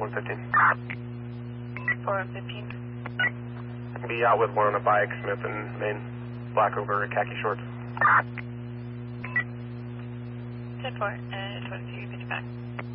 115. 415. Be out with one on a bike, Smith and Main, black over khaki shorts. 10-4, and 22, pitch back.